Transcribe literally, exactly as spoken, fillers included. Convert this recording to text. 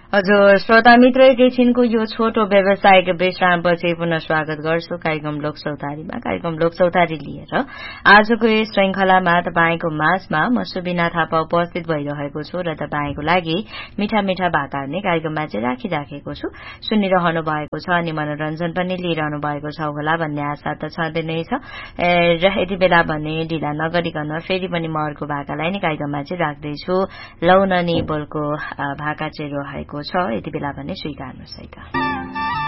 हजुर श्रोता मित्र एकैछिनको यो छोटो व्यावसायिक विश्रामपछि पुनः स्वागत गर्छु कार्यक्रम लोकसौतारीमा। कार्यक्रम लोकसौतारी लिएर आजको यस श्रृंखलामा तपाईँको माझमा म सुबिना थापा उपस्थित भइरहेको छु र तपाईँको लागि मिठा मिठा बातार्ने कार्यक्रममा चाहिँ राखिराखेको छु। सुनिरहनु भएको छ अनि मनोरञ्जन पनि लिइरहनु भएको छ होला भन्ने आशा त छँदै नै छ। र यति बेला भने ढिला नगरिकन फेरि पनि म अर्को भाकालाई नै कार्यक्रममा चाहिँ राख्दैछु। लौननी बोलको भाका चाहिँ रहेको छ, यति बेला भने स्वीकार्नुहोस् है त।